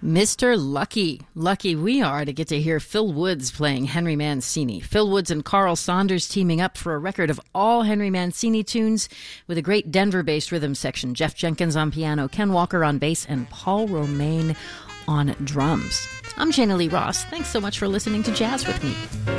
Mr. Lucky. Lucky we are to get to hear Phil Woods playing Henry Mancini. Phil Woods and Carl Saunders teaming up for a record of all Henry Mancini tunes with a great Denver-based rhythm section. Jeff Jenkins on piano, Ken Walker on bass, and Paul Romaine on drums. I'm Jana Lee Ross. Thanks so much for listening to Jazz with me.